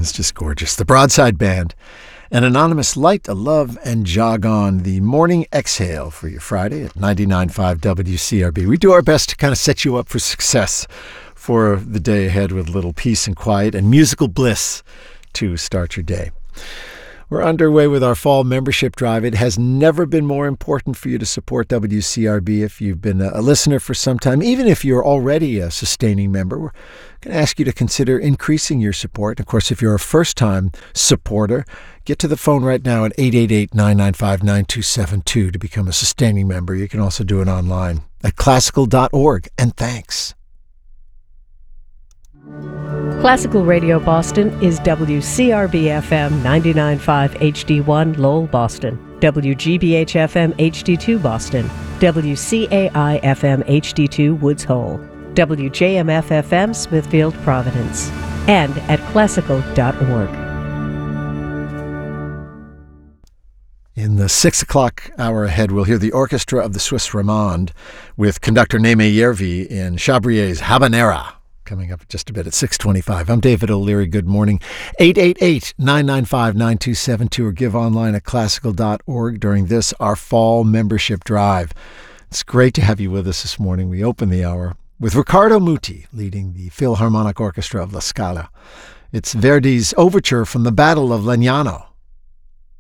It's just gorgeous. The Broadside Band. An Anonymous Light a Love and Jog On, the morning exhale for your Friday at 99.5 WCRB. We do our best to kind of set you up for success for the day ahead with a little peace and quiet and musical bliss to start your day. We're underway with our fall membership drive. It has never been more important for you to support WCRB if you've been a listener for some time. Even if you're already a sustaining member, we're going to ask you to consider increasing your support. Of course, if you're a first-time supporter, get to the phone right now at 888-995-9272 to become a sustaining member. You can also do it online at classical.org. And thanks. Classical Radio Boston is WCRB-FM 99.5 HD1 Lowell, Boston, WGBH-FM HD2 Boston, WCAI-FM HD2 Woods Hole, WJMF-FM Smithfield, Providence, and at classical.org. In the 6 o'clock hour ahead, we'll hear the Orchestra of the Swiss Romande with conductor Neeme Järvi in Chabrier's Habanera. Coming up just a bit at 6:25. I'm David O'Leary. Good morning. 888-995-9272 or give online at classical.org during this, our fall membership drive. It's great to have you with us this morning. We open the hour with Riccardo Muti leading the Philharmonic Orchestra of La Scala. It's Verdi's overture from the Battle of Legnano.